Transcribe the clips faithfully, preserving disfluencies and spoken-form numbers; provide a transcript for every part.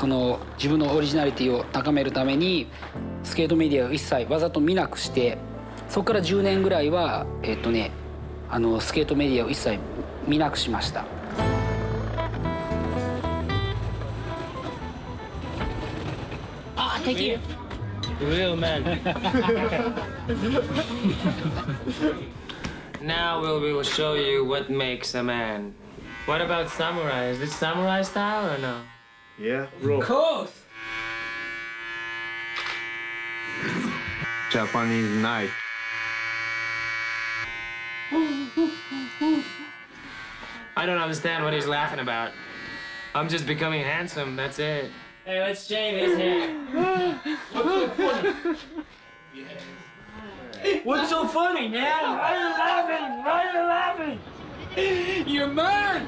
その自分のオリジナリティを高めるためにスケートメディアを一切わざと見なくして、そこからじゅうねんぐらいはえっとねあのスケートメディアを一切見なくしました。 あ、敵。 Real man. Now we will show you what makes a man. What about samurai? Is this samurai style or no? Yeah, bro. Of course. Japanese knife. I don't understand what he's laughing about. I'm just becoming handsome, that's it. Hey, let's shave his hair. What's so funny, man? Why are you laughing? Why are you laughing? You're mad.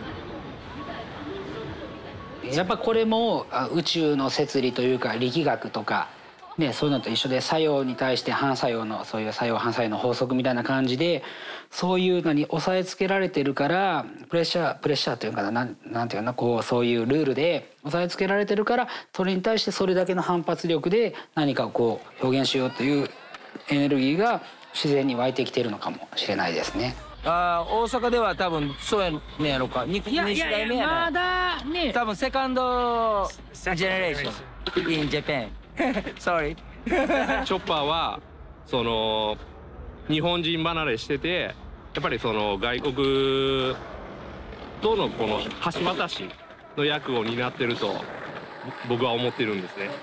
やっぱこれも宇宙の摂理というか力学とか、ね、そういうのと一緒で作用に対して反作用のそういう作用反作用の法則みたいな感じで、そういうのに押さえつけられてるからプレッシャープレッシャーというかな、なんなんていうのこうそういうルールで押さえつけられてるから、それに対してそれだけの反発力で何かをこう表現しようというエネルギーが自然に湧いてきてるのかもしれないですね。 あ大阪では多分そうやねやろか。にいやいやいや、まだね。 多分セカンドジェネレーション in Japan sorry チョッパーはその日本人離れしてて、やっぱりその外国とのこの橋渡しの役を担ってると僕は思ってるんですね。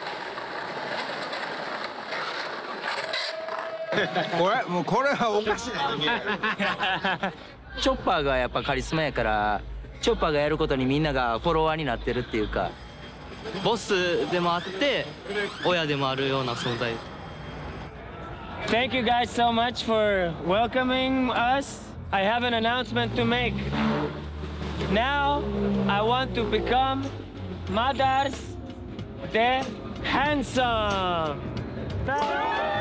これもうこれはおかしいチョッパーがやっぱカリスマやから、チョッパーがやることにみんながフォロワーになってるっていうか、 ボスでもあって親でもあるような存在。 Thank you guys so much for welcoming us. I have an announcement to make. Now I want to become Madars the Handsome. Ta-da!